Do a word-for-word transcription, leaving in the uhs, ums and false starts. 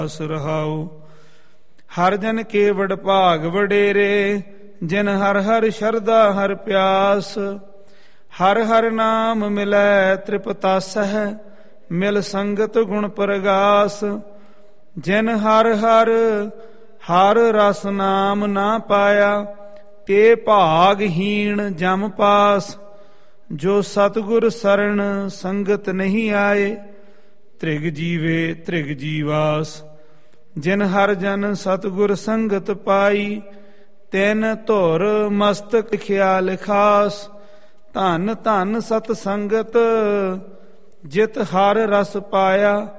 ਰਹਾਉ। ਹਰ ਜਨ ਕੇ ਵਡ ਭਾਗ ਵਡੇਰੇ, ਜਿਨ ਹਰ ਹਰ ਸ਼ਰਧਾ ਹਰ ਪਿਆਸ। ਹਰ ਹਰ ਨਾਮ ਮਿਲੈ ਤ੍ਰਿਪਤਾਸਹਿ, ਮਿਲ ਸੰਗਤ ਗੁਣ ਪ੍ਰਗਾਸ। ਜਿਨ ਹਰ ਹਰ ਹਰ ਰਸ ਨਾਮ ਨਾ ਪਾਇਆ, ਤੇ ਭਾਗਹੀਣ ਜਮ ਪਾਸ। ਜੋ ਸਤਿਗੁਰ ਸਰਣ ਸੰਗਤ ਨਹੀਂ ਆਏ, ਤ੍ਰਿਗ ਜੀਵੇ ਤ੍ਰਿਗ ਜੀਵਾਸ। ਜਿਨ ਹਰ ਜਨ ਸਤਿਗੁਰ ਸੰਗਤ ਪਾਈ, ਤਿਨ ਧੁਰ ਮਸਤਕ ਖਿਆਲ ਖਾਸ। ਧਨ ਧਨ ਸਤ ਸੰਗਤ, ਜਿਤ ਹਰ ਰਸ ਪਾਇਆ।